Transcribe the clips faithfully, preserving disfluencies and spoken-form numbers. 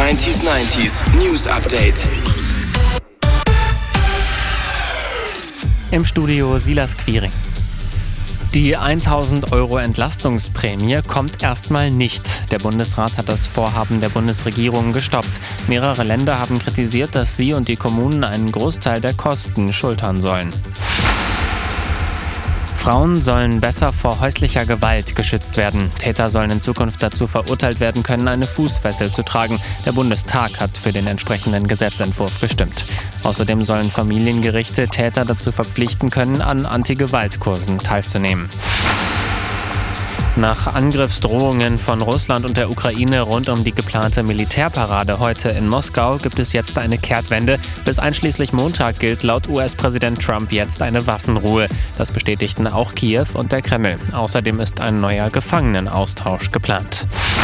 neunzig neunzig News Update. Im Studio Silas Quiring. Die tausend Euro Entlastungsprämie kommt erstmal nicht. Der Bundesrat hat das Vorhaben der Bundesregierung gestoppt. Mehrere Länder haben kritisiert, dass sie und die Kommunen einen Großteil der Kosten schultern sollen. Frauen sollen besser vor häuslicher Gewalt geschützt werden. Täter sollen in Zukunft dazu verurteilt werden können, eine Fußfessel zu tragen. Der Bundestag hat für den entsprechenden Gesetzentwurf gestimmt. Außerdem sollen Familiengerichte Täter dazu verpflichten können, an Anti-Gewalt-Kursen teilzunehmen. Nach Angriffsdrohungen von Russland und der Ukraine rund um die geplante Militärparade heute in Moskau gibt es jetzt eine Kehrtwende. Bis einschließlich Montag gilt laut U S-Präsident Trump jetzt eine Waffenruhe. Das bestätigten auch Kiew und der Kreml. Außerdem ist ein neuer Gefangenenaustausch geplant.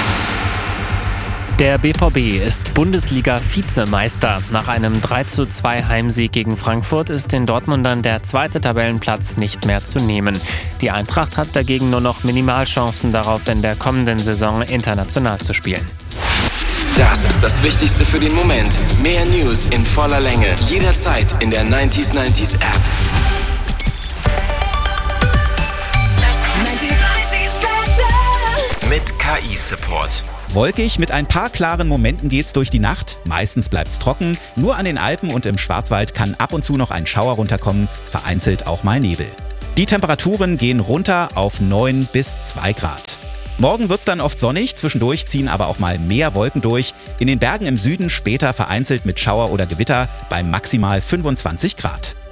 Der B V B ist Bundesliga-Vizemeister. Nach einem drei zu zwei Heimsieg gegen Frankfurt ist den Dortmundern der zweite Tabellenplatz nicht mehr zu nehmen. Die Eintracht hat dagegen nur noch Minimalchancen darauf, in der kommenden Saison international zu spielen. Das ist das Wichtigste für den Moment. Mehr News in voller Länge. Jederzeit in der neunzig neunzig App. Mit K I-Support. Wolkig, mit ein paar klaren Momenten geht's durch die Nacht. Meistens bleibt's trocken. Nur an den Alpen und im Schwarzwald kann ab und zu noch ein Schauer runterkommen, vereinzelt auch mal Nebel. Die Temperaturen gehen runter auf neun bis zwei Grad. Morgen wird's dann oft sonnig, zwischendurch ziehen aber auch mal mehr Wolken durch. In den Bergen im Süden später vereinzelt mit Schauer oder Gewitter bei maximal fünfundzwanzig Grad.